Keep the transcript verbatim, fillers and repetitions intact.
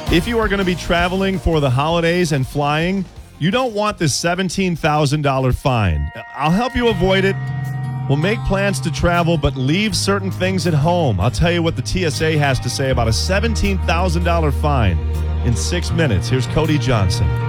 If you are going to be traveling for the holidays and flying, you don't want this seventeen thousand dollars fine. I'll help you avoid it. We'll make plans to travel, but leave certain things at home. I'll tell you what the T S A has to say about a seventeen thousand dollars fine in six minutes. Here's Cody Johnson.